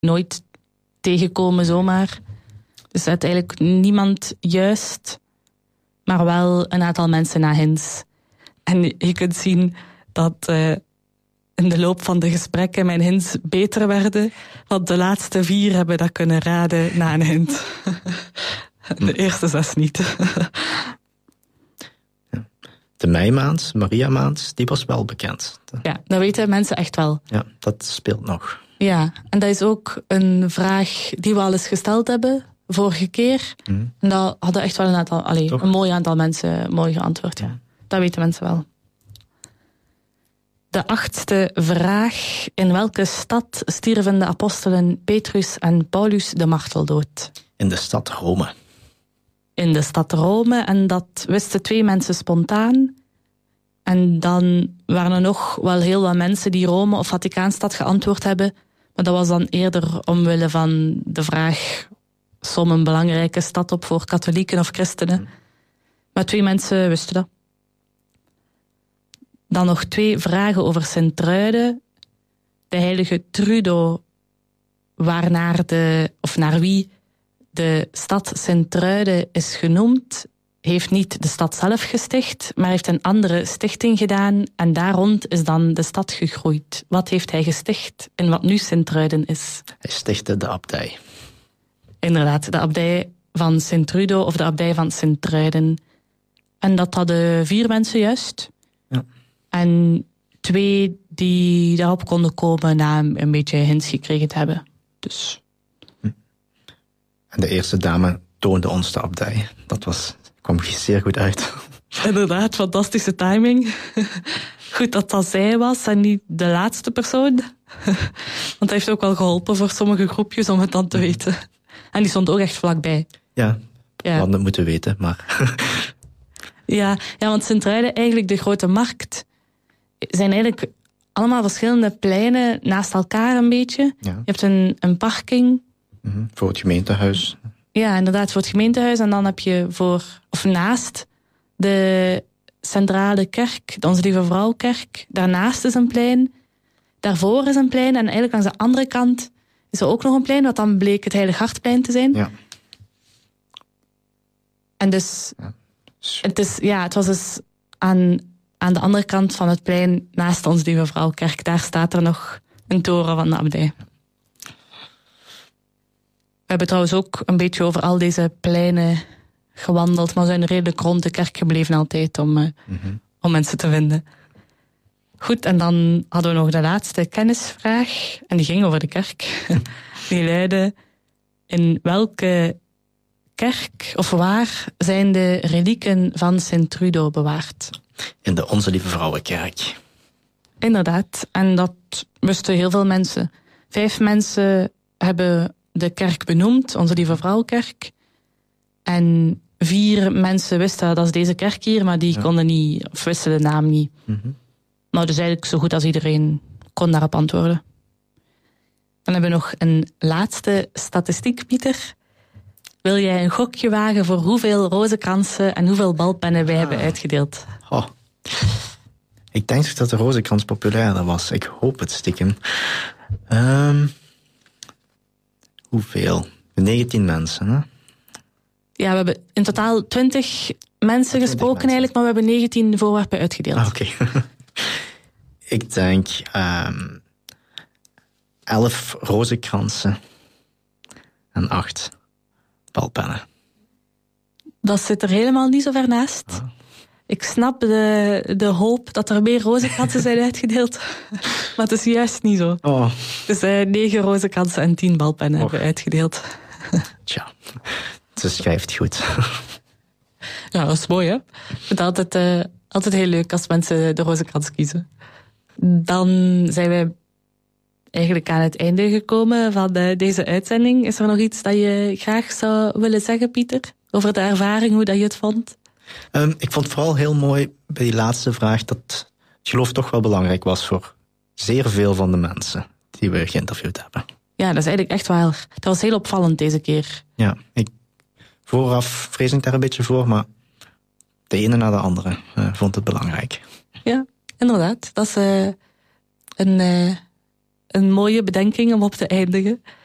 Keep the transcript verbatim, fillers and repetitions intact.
nooit tegenkomen zomaar. Dus uiteindelijk niemand juist, maar wel een aantal mensen na hints. En je kunt zien dat uh, in de loop van de gesprekken mijn hints beter werden, want de laatste vier hebben dat kunnen raden na een hint. De eerste zes niet. De meimaand, Maria-maand, die was wel bekend. Ja, dat weten mensen echt wel. Ja, dat speelt nog. Ja, en dat is ook een vraag die we al eens gesteld hebben, vorige keer. Mm. En dat hadden echt wel een aantal, allee, een mooi aantal mensen mooi geantwoord. Ja. Dat weten mensen wel. De achtste vraag. In welke stad stierven de apostelen Petrus en Paulus de marteldood? In de stad Rome. In de stad Rome. En dat wisten twee mensen spontaan. En dan waren er nog wel heel wat mensen die Rome of Vaticaanstad geantwoord hebben. Maar dat was dan eerder omwille van de vraag: som een belangrijke stad op voor katholieken of christenen. Maar twee mensen wisten dat. Dan nog twee vragen over Sint-Truiden. De heilige Trudo, waarnaar de, of naar wie de stad Sint-Truiden is genoemd, heeft niet de stad zelf gesticht, maar heeft een andere stichting gedaan. En daar rond is dan de stad gegroeid. Wat heeft hij gesticht en wat nu Sint-Truiden is? Hij stichtte de abdij. Inderdaad, de abdij van Sint-Trudo of de abdij van Sint-Truiden. En dat hadden vier mensen juist. Ja. En twee die daarop konden komen na een beetje hints gekregen te hebben. Dus. Hm. En de eerste dame toonde ons de abdij. Dat was, kwam zeer goed uit. Inderdaad, fantastische timing. Goed dat dat zij was en niet de laatste persoon. Want dat heeft ook wel geholpen voor sommige groepjes om het dan te weten. En die stond ook echt vlakbij. Ja, we ja. hadden het moeten weten, maar... ja, ja, want Sint-Truiden, eigenlijk de grote markt, zijn eigenlijk allemaal verschillende pleinen naast elkaar een beetje. Ja. Je hebt een, een parking. Mm-hmm, voor het gemeentehuis. Ja, inderdaad, voor het gemeentehuis. En dan heb je voor, of naast de centrale kerk, de Onze Lieve Vrouwkerk. Daarnaast is een plein. Daarvoor is een plein. En eigenlijk aan de andere kant is er ook nog een plein, wat dan bleek het Heilig Hartplein te zijn. Ja. En dus, ja. Het, is, ja, het was dus aan, aan de andere kant van het plein, naast Onze Lieve Vrouwkerk, daar staat er nog een toren van de abdij. We hebben trouwens ook een beetje over al deze pleinen gewandeld, maar we zijn redelijk rond de kerk gebleven altijd om, uh, mm-hmm. om mensen te vinden. Goed, en dan hadden we nog de laatste kennisvraag, en die ging over de kerk. Die luidde: in welke kerk of waar zijn de relieken van Sint-Trudo bewaard? In de Onze Lieve Vrouwenkerk. Inderdaad, en dat wisten heel veel mensen. Vijf mensen hebben de kerk benoemd, Onze Lieve Vrouwenkerk. En vier mensen wisten dat is deze kerk hier, maar die ja. konden niet, of wisten de naam niet. Mm-hmm. Nou, dus eigenlijk zo goed als iedereen kon daarop antwoorden. Dan hebben we nog een laatste statistiek, Pieter. Wil jij een gokje wagen voor hoeveel rozenkransen en hoeveel balpennen wij ah. hebben uitgedeeld? Oh. Ik denk dat de rozenkrans populairder was. Ik hoop het stiekem. Um, hoeveel? negentien mensen, hè? Ja, we hebben in totaal twintig mensen gesproken mensen. eigenlijk, maar we hebben negentien voorwerpen uitgedeeld. Ah, Oké. Okay. Ik denk um, elf rozenkransen en acht balpennen. Dat zit er helemaal niet zo ver naast. Ah. Ik snap de, de hoop dat er meer rozenkransen zijn uitgedeeld, maar het is juist niet zo. Oh. Dus uh, negen rozenkransen en tien balpennen oh. hebben we uitgedeeld. Tja, ze schrijft goed. Ja, dat is mooi, hè? Ik vind het altijd, uh, altijd heel leuk als mensen de rozenkrans kiezen. Dan zijn we eigenlijk aan het einde gekomen van uh, deze uitzending. Is er nog iets dat je graag zou willen zeggen, Pieter? Over de ervaring, hoe dat je het vond? Um, ik vond het vooral heel mooi bij die laatste vraag dat het geloof toch wel belangrijk was voor zeer veel van de mensen die we geïnterviewd hebben. Ja, dat is eigenlijk echt wel... Dat was heel opvallend deze keer. Ja, ik, vooraf vrees ik daar een beetje voor, maar de ene na de andere uh, vond het belangrijk. Ja, inderdaad. Dat is uh, een, uh, een mooie bedenking om op te eindigen.